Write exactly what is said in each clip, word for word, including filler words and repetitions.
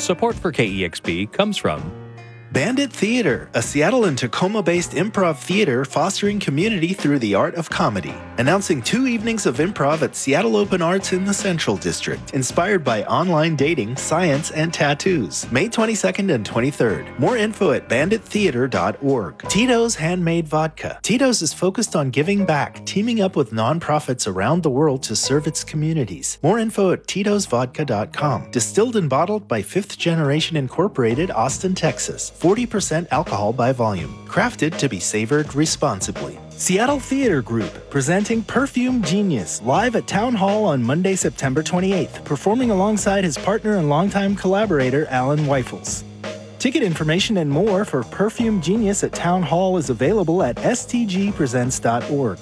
Support for K E X P comes from Bandit Theater, a Seattle and Tacoma-based improv theater fostering community through the art of comedy. Announcing two evenings of improv at Seattle Open Arts in the Central District, inspired by online dating, science, and tattoos. May twenty-second and twenty-third. More info at bandit theater dot org. Tito's Handmade Vodka. Tito's is focused on giving back, teaming up with nonprofits around the world to serve its communities. More info at titos vodka dot com. Distilled and bottled by Fifth Generation Incorporated, Austin, Texas. forty percent alcohol by volume. Crafted to be savored responsibly. Seattle Theater Group, presenting Perfume Genius, live at Town Hall on Monday, September twenty-eighth, performing alongside his partner and longtime collaborator, Alan Weifels. Ticket information and more for Perfume Genius at Town Hall is available at s t g presents dot org.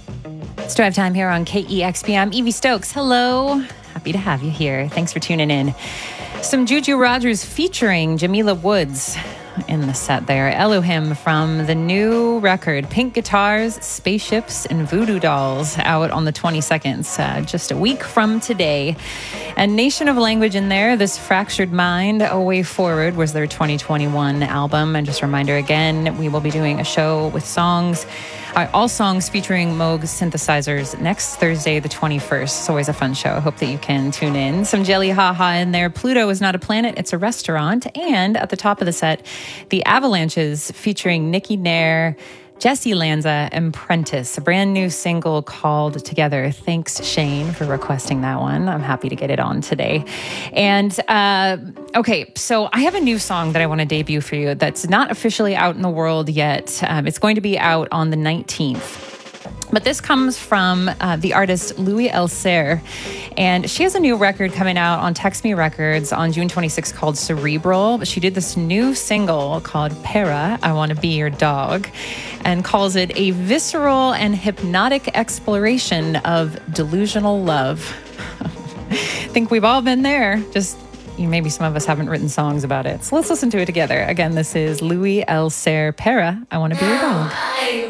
It's drive time here on K E X P. I'm Evie Stokes. Hello. Happy to have you here. Thanks for tuning in. Some Juju Rogers featuring Jamila Woods in the set there. Elohim from the new record, Pink Guitars, Spaceships, and Voodoo Dolls, out on the twenty-second, uh, just a week from today. And Nation of Language in there, This Fractured Mind, A Way Forward was their twenty twenty-one album. And just a reminder again, we will be doing a show with songs, uh, all songs featuring Moog synthesizers next Thursday, the twenty-first. It's always a fun show. I hope that you can tune in. Some Jelly Haha in there. Pluto is not a planet, it's a restaurant. And at the top of the set, The Avalanches featuring Nikki Nair, Jesse Lanza, and Prentice, a brand new single called Together. Thanks, Shane, for requesting that one. I'm happy to get it on today. And, uh, okay, so I have a new song that I want to debut for you that's not officially out in the world yet. Um, it's going to be out on the nineteenth. But this comes from uh, the artist Louis Elser, and she has a new record coming out on Text Me Records on June twenty-sixth called Cerebral. But she did this new single called Para, I Want to Be Your Dog, and calls it a visceral and hypnotic exploration of delusional love. I think we've all been there, just you know, maybe some of us haven't written songs about it. So let's listen to it together. Again, this is Louis Elser, Para, I Want to Be Your Dog.